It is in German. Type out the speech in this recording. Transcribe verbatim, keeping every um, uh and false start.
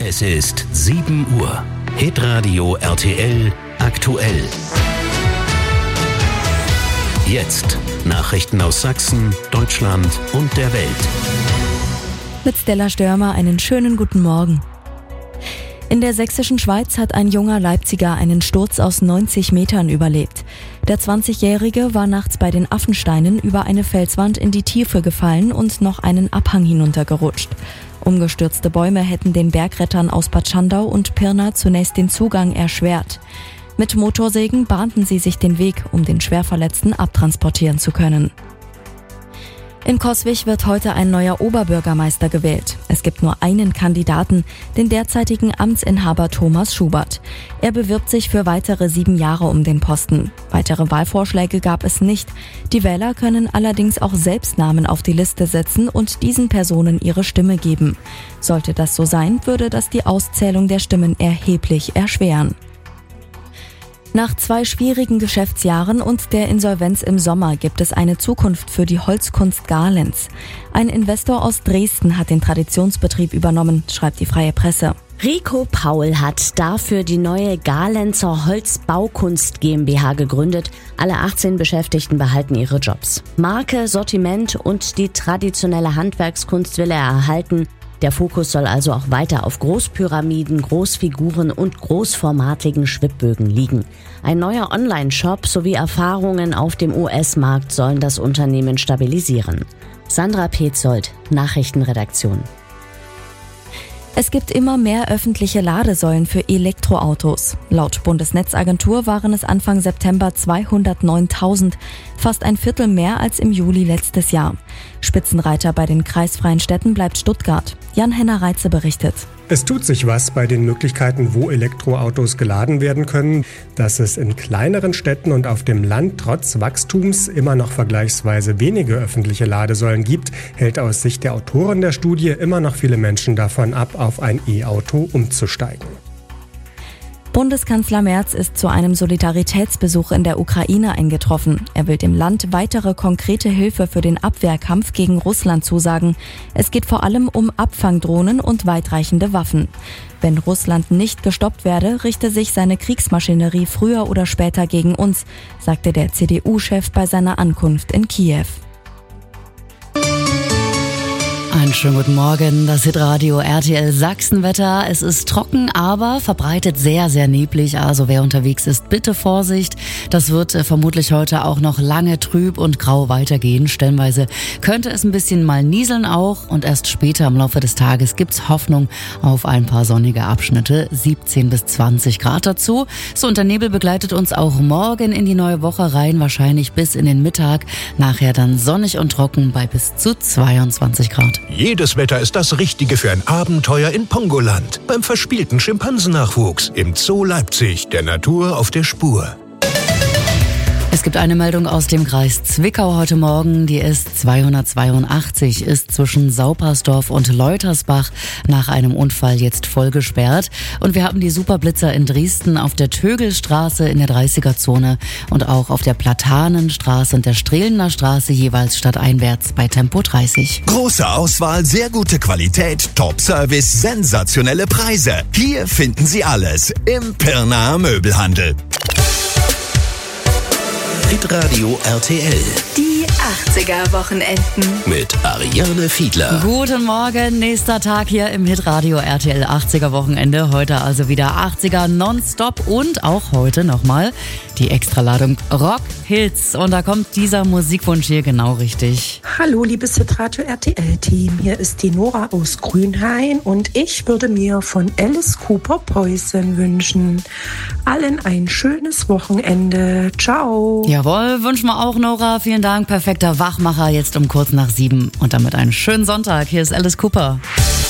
Es ist sieben Uhr. Hitradio R T L aktuell. Jetzt Nachrichten aus Sachsen, Deutschland und der Welt. Mit Stella Störmer einen schönen guten Morgen. In der sächsischen Schweiz hat ein junger Leipziger einen Sturz aus neunzig Metern überlebt. Der zwanzigjährige war nachts bei den Affensteinen über eine Felswand in die Tiefe gefallen und noch einen Abhang hinuntergerutscht. Umgestürzte Bäume hätten den Bergrettern aus Bad Schandau und Pirna zunächst den Zugang erschwert. Mit Motorsägen bahnten sie sich den Weg, um den Schwerverletzten abtransportieren zu können. In Coswig wird heute ein neuer Oberbürgermeister gewählt. Es gibt nur einen Kandidaten, den derzeitigen Amtsinhaber Thomas Schubert. Er bewirbt sich für weitere sieben Jahre um den Posten. Weitere Wahlvorschläge gab es nicht. Die Wähler können allerdings auch selbst Namen auf die Liste setzen und diesen Personen ihre Stimme geben. Sollte das so sein, würde das die Auszählung der Stimmen erheblich erschweren. Nach zwei schwierigen Geschäftsjahren und der Insolvenz im Sommer gibt es eine Zukunft für die Holzkunst Garlenz. Ein Investor aus Dresden hat den Traditionsbetrieb übernommen, schreibt die Freie Presse. Rico Paul hat dafür die neue Garlenzer Holzbaukunst GmbH gegründet. Alle achtzehn Beschäftigten behalten ihre Jobs. Marke, Sortiment und die traditionelle Handwerkskunst will er erhalten. Der Fokus soll also auch weiter auf Großpyramiden, Großfiguren und großformatigen Schwibbögen liegen. Ein neuer Online-Shop sowie Erfahrungen auf dem U S-Markt sollen das Unternehmen stabilisieren. Sandra Petzold, Nachrichtenredaktion. Es gibt immer mehr öffentliche Ladesäulen für Elektroautos. Laut Bundesnetzagentur waren es Anfang September zweihundertneuntausend, fast ein Viertel mehr als im Juli letztes Jahr. Spitzenreiter bei den kreisfreien Städten bleibt Stuttgart. Jan-Henner Reitze berichtet. Es tut sich was bei den Möglichkeiten, wo Elektroautos geladen werden können. Dass es in kleineren Städten und auf dem Land trotz Wachstums immer noch vergleichsweise wenige öffentliche Ladesäulen gibt, hält aus Sicht der Autoren der Studie immer noch viele Menschen davon ab, auf ein E-Auto umzusteigen. Bundeskanzler Merz ist zu einem Solidaritätsbesuch in der Ukraine eingetroffen. Er will dem Land weitere konkrete Hilfe für den Abwehrkampf gegen Russland zusagen. Es geht vor allem um Abfangdrohnen und weitreichende Waffen. Wenn Russland nicht gestoppt werde, richte sich seine Kriegsmaschinerie früher oder später gegen uns, sagte der C D U-Chef bei seiner Ankunft in Kiew. Einen schönen guten Morgen, das Hitradio R T L Sachsenwetter. Es ist trocken, aber verbreitet sehr, sehr neblig. Also wer unterwegs ist, bitte Vorsicht. Das wird äh, vermutlich heute auch noch lange trüb und grau weitergehen. Stellenweise könnte es ein bisschen mal nieseln auch. Und erst später im Laufe des Tages gibt's Hoffnung auf ein paar sonnige Abschnitte. siebzehn bis zwanzig Grad dazu. So, und der Nebel begleitet uns auch morgen in die neue Woche rein. Wahrscheinlich bis in den Mittag. Nachher dann sonnig und trocken bei bis zu zweiundzwanzig Grad. Jedes Wetter ist das Richtige für ein Abenteuer in Pongoland. Beim verspielten Schimpansennachwuchs im Zoo Leipzig, der Natur auf der Spur. Es gibt eine Meldung aus dem Kreis Zwickau heute Morgen. Die S zweihundertzweiundachtzig ist zwischen Saupersdorf und Leutersbach nach einem Unfall jetzt voll gesperrt. Und wir haben die Superblitzer in Dresden auf der Tögelstraße in der dreißiger-Zone und auch auf der Platanenstraße und der Strehlener Straße jeweils stadteinwärts bei Tempo dreißig. Große Auswahl, sehr gute Qualität, Top-Service, sensationelle Preise. Hier finden Sie alles im Pirnaer Möbelhandel. Hitradio R T L. Die achtziger-Wochenenden. Mit Ariane Fiedler. Guten Morgen, nächster Tag hier im Hitradio R T L achtziger-Wochenende. Heute also wieder achtziger nonstop und auch heute nochmal die Extraladung Rock-Hits. Und da kommt dieser Musikwunsch hier genau richtig. Hallo, liebes Hitradio R T L-Team. Hier ist die Nora aus Grünhain und ich würde mir von Alice Cooper Poison wünschen. Allen ein schönes Wochenende. Ciao. Jawohl, wünschen wir auch, Nora. Vielen Dank. Perfekter Wachmacher jetzt um kurz nach sieben und damit einen schönen Sonntag. Hier ist Alice Cooper.